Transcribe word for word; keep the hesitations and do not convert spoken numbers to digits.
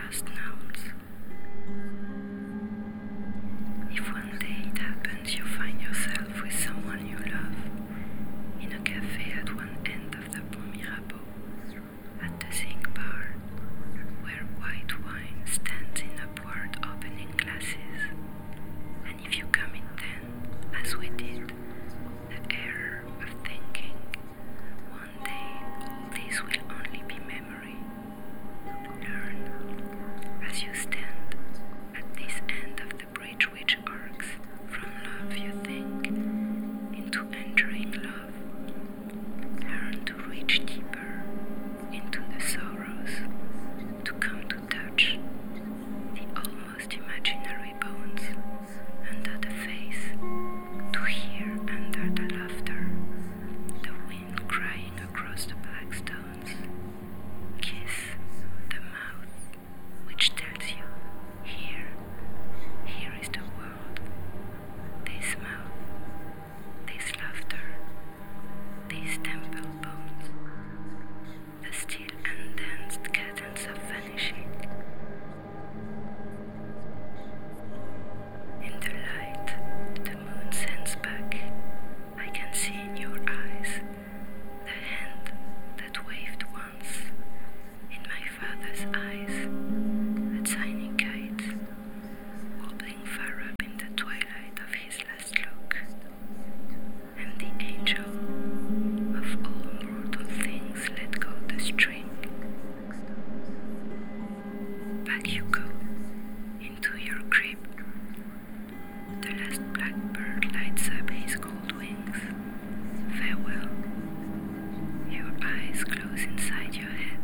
just nouns. If one day it happens you find yourself with someone you love in a cafe at one end of the Pont Mirabeau, at the Zinc Bar, where white wine stands in upward opening glasses, and if you come in then, as we did, the error of thinking, one day all this will only be memory. Learn, as you stand at this end of the bridge which arcs from love you think into entering love. Learn to reach deeper into the sorrows, to come to touch the almost imaginary bones under the face, to hear under the laughter the wind crying across the black stones. Kiss the mouth which tells you, here, here is the world, this mouth, this laughter, these temple bones, the still undanced cadence of vanishing. In the light the moon sends back, I can see in your eyes the hand that waved once, in my father's eyes, a tiny kite, wobbling far up in the twilight of his last look, and the angel of all mortal things let go the string. Back you go, into your crib. The last blackbird lights up his cold wings. Farewell. Your eyes close inside your head.